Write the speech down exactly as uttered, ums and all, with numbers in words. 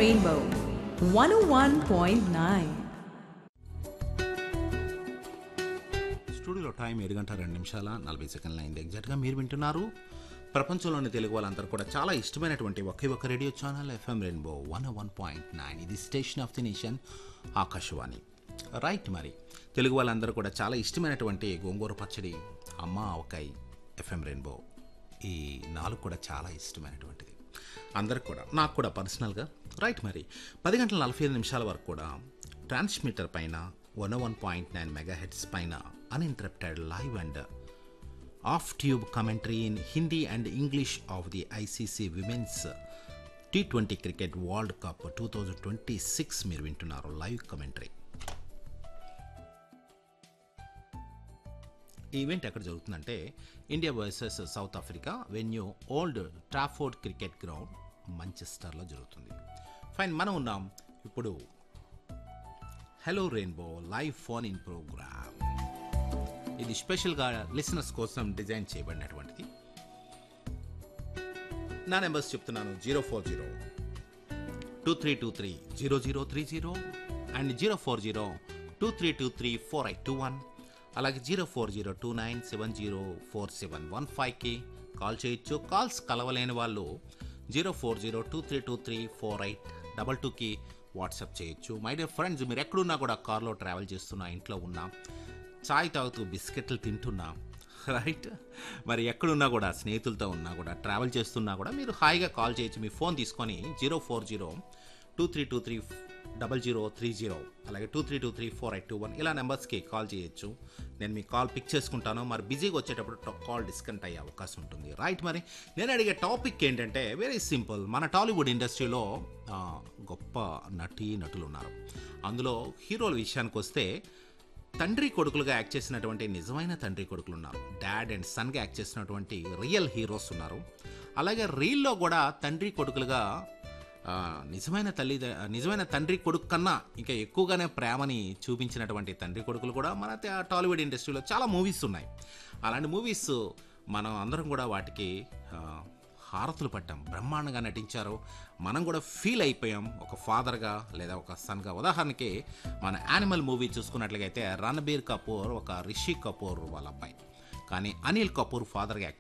Rainbow one oh one point nine. స్టూడియోలో time ఏడు గంటల రెండు నిమిషాల నలభై సెకండ్ల అయింది. ఎగ్జాక్ట్గా మీరు వింటున్నారు ప్రపంచంలోని తెలుగు వాళ్ళందరూ కూడా చాలా ఇష్టమైనటువంటి ఒకే ఒక radio channel FM rainbow one one point nine. ఇది station of the nation, Akashvani. Right, మరి తెలుగు వాళ్ళందరూ కూడా చాలా ఇష్టమైనటువంటి గోంగూర పచ్చడి, అమ్మ ఆవకాయ, ఎఫ్ఎం రెయిన్బో, ఈ నాలుగు కూడా చాలా ఇష్టమైనటువంటిది అందరికి కూడా, నాకు కూడా పర్సనల్గా. రైట్, మరి పది గంటల నలభై ఐదు నిమిషాల వరకు కూడా ట్రాన్స్మిటర్ పైన one one point nine mega heads పైన uninterrupted live and of tube commentary in Hindi and English of the ICC women's T twenty cricket world cup two thousand twenty six మీరు వింటున్నారు లైవ్ కమెంటరీ. ఈ event ఎక్కడ జరుగుతుందంటే India versus south Africa, venue old Trafford cricket ground, మాంచెస్టర్లో జరుగుతుంది. Fine, మనం ఉన్నాం ఇప్పుడు hello rainbow live phone in programme. ఇది స్పెషల్గా లిసనర్స్ కోసం డిజైన్ చేయబడినటువంటిది. నా నెంబర్స్ చెప్తున్నాను: zero four zero two three two three zero zero three zero and zero four zero two three two three four eight two one, అలాగే zero four zero two nine seven zero four seven one ఫైవ్కి call చేయొచ్చు. Calls కలవలేని వాళ్ళు zero four zero two three two three four eight double టూకి WhatsApp చేయొచ్చు. My dear friends, మీరు ఎక్కడున్నా కూడా, కార్లో ట్రావెల్ చేస్తున్నా, ఇంట్లో ఉన్నా, చాయ్ తాగుతూ బిస్కెట్లు తింటున్నా, రైట్, మరి ఎక్కడున్నా కూడా, స్నేహితులతో ఉన్నా కూడా, ట్రావెల్ చేస్తున్నా కూడా మీరు హాయిగా కాల్ చేయొచ్చు. మీ ఫోన్ తీసుకొని zero four zero two three two three double zero three zero అలాగే two three two three four eight two one ఇలా నెంబర్స్కి కాల్ చేయొచ్చు. నేను మీ కాల్ పిక్ చేసుకుంటాను. మరి బిజీగా వచ్చేటప్పుడు కాల్ డిస్కనెక్ట్ అయ్యే అవకాశం ఉంటుంది. రైట్, మరి నేను అడిగే టాపిక్ ఏంటంటే వెరీ సింపుల్. మన టాలీవుడ్ ఇండస్ట్రీలో గొప్ప నటీ నటులు ఉన్నారు. అందులో హీరోల విషయానికి వస్తే తండ్రి కొడుకులుగా యాక్ట్ చేసినటువంటి నిజమైన తండ్రి కొడుకులు ఉన్నారు. డాడ్ అండ్ సన్గా యాక్ట్ చేసినటువంటి రియల్ హీరోస్ ఉన్నారు. అలాగే రీల్లో కూడా తండ్రి కొడుకులుగా నిజమైన తల్లి నిజమైన తండ్రి కొడుకు కన్నా ఇంకా ఎక్కువగానే ప్రేమని చూపించినటువంటి తండ్రి కొడుకులు కూడా మన టాలీవుడ్ ఇండస్ట్రీలో చాలా మూవీస్ ఉన్నాయి. అలాంటి మూవీస్ మనం అందరం కూడా వాటికి హారతులు పట్టాం, బ్రహ్మాండంగా నటించారు. మనం కూడా ఫీల్ అయిపోయాం ఒక ఫాదర్గా లేదా ఒక సన్గా. ఉదాహరణకి మన యానిమల్ మూవీ చూసుకున్నట్లయితే రణబీర్ కపూర్ ఒక రిషి కపూర్ వాళ్ళ అబ్బాయి, కానీ అనిల్ కపూర్ ఫాదర్గా యాక్ట్